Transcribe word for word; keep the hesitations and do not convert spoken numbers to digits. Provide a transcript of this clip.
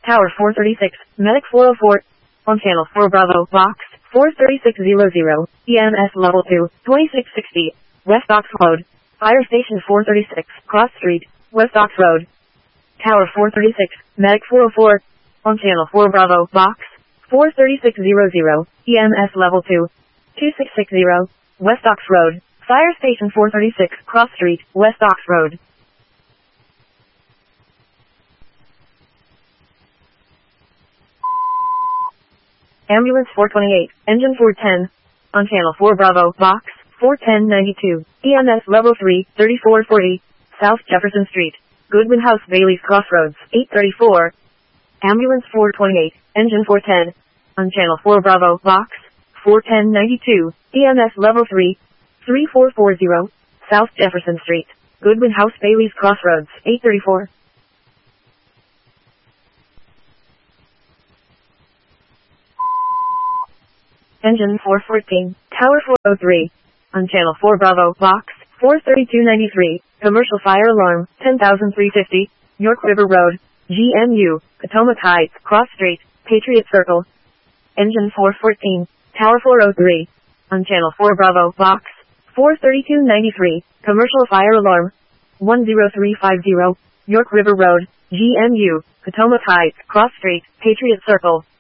Tower four thirty-six, Medic four oh four, on Channel four Bravo, Box four thirty-six hundred, E M S Level two, twenty-six sixty, West Ox Road, Fire Station four thirty-six, Cross Street, West Ox Road. Tower four thirty-six, Medic four oh four, on Channel four Bravo, Box four thirty-six hundred, E M S Level two, twenty-six sixty, West Ox Road, Fire Station four thirty-six, Cross Street, West Ox Road. Ambulance four twenty-eight, Engine four ten, on Channel four Bravo, Box four ten ninety-two, E M S Level three, thirty-four forty, South Jefferson Street, Goodwin House Bailey's Crossroads, eight thirty-four. Ambulance four twenty-eight, Engine four ten, on Channel four Bravo, Box four ten ninety-two, E M S Level three, thirty-four forty, South Jefferson Street, Goodwin House Bailey's Crossroads, eight thirty-four. Engine four fourteen, Tower four oh three, on Channel four Bravo, Box four thirty-two ninety-three, Commercial Fire Alarm, ten thousand three hundred fifty, York River Road, G M U, Potomac Heights, Cross Street, Patriot Circle. Engine four fourteen, Tower four oh three, on Channel four Bravo, Box four thirty-two ninety-three, Commercial Fire Alarm, one zero three five zero, York River Road, G M U, Potomac Heights, Cross Street, Patriot Circle.